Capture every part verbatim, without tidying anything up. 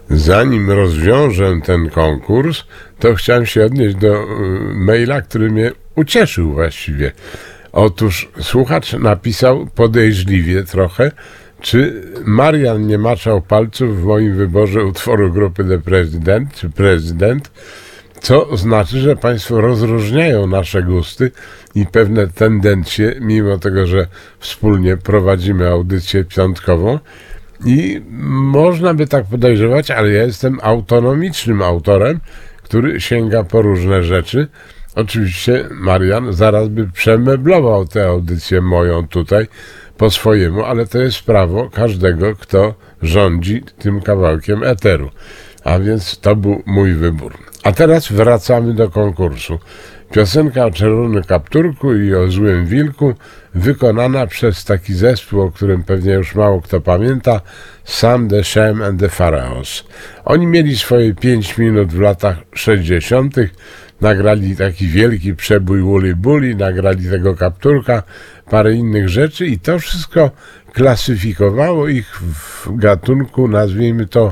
Zanim rozwiążę ten konkurs, to chciałem się odnieść do y, maila, który mnie ucieszył właściwie. Otóż słuchacz napisał podejrzliwie trochę, czy Marian nie maczał palców w moim wyborze utworu grupy The President, czy Prezydent, co znaczy, że Państwo rozróżniają nasze gusty i pewne tendencje, mimo tego, że wspólnie prowadzimy audycję piątkową. I można by tak podejrzewać, ale ja jestem autonomicznym autorem, który sięga po różne rzeczy. Oczywiście Marian zaraz by przemeblował tę audycję moją tutaj po swojemu, ale to jest prawo każdego, kto rządzi tym kawałkiem eteru. A więc to był mój wybór. A teraz wracamy do konkursu. Piosenka o czerwonym kapturku i o złym wilku, wykonana przez taki zespół, o którym pewnie już mało kto pamięta, Sam the Sham and the Pharaohs. Oni mieli swoje pięć minut w latach sześćdziesiątych, nagrali taki wielki przebój Woolly Bully, nagrali tego kapturka, parę innych rzeczy i to wszystko klasyfikowało ich w gatunku, nazwijmy to,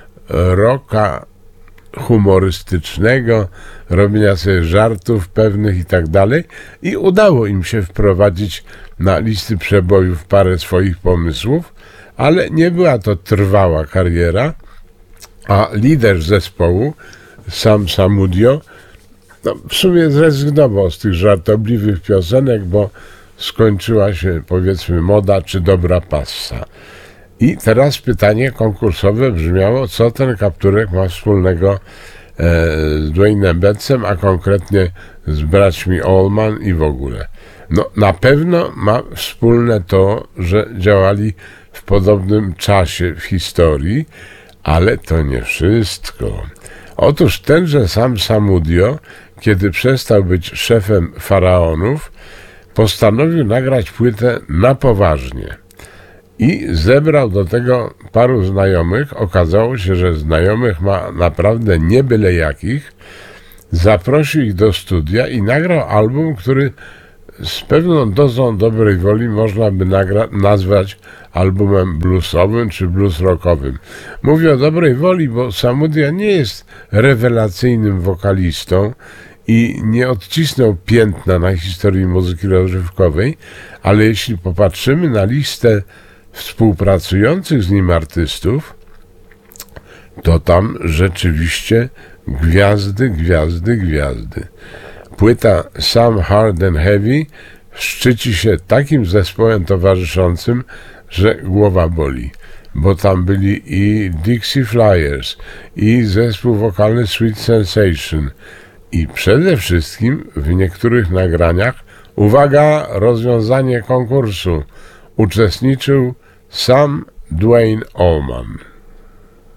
rocka humorystycznego, robienia sobie żartów pewnych i tak dalej, i udało im się wprowadzić na listy przebojów parę swoich pomysłów, ale nie była to trwała kariera, a lider zespołu, Sam Samudio, no, w sumie zrezygnował z tych żartobliwych piosenek, bo skończyła się, powiedzmy, moda czy dobra passa. I teraz pytanie konkursowe brzmiało, co ten kapturek ma wspólnego e, z Dwaynem Bettsem, a konkretnie z braćmi Allman i w ogóle. No, na pewno ma wspólne to, że działali w podobnym czasie w historii, ale to nie wszystko. Otóż tenże Sam Samudio, kiedy przestał być szefem Faraonów, postanowił nagrać płytę na poważnie. I zebrał do tego paru znajomych. Okazało się, że znajomych ma naprawdę nie byle jakich. Zaprosił ich do studia i nagrał album, który z pewną dozą dobrej woli można by nagra- nazwać albumem bluesowym czy blues rockowym. Mówię o dobrej woli, bo Samudio nie jest rewelacyjnym wokalistą i nie odcisnął piętna na historii muzyki rozrywkowej, ale jeśli popatrzymy na listę współpracujących z nim artystów, to tam rzeczywiście gwiazdy, gwiazdy, gwiazdy. Płyta Some Hard and Heavy szczyci się takim zespołem towarzyszącym, że głowa boli, bo tam byli i Dixie Flyers, i zespół wokalny Sweet Sensation, i przede wszystkim w niektórych nagraniach, uwaga, rozwiązanie konkursu, uczestniczył sam Duane Allman.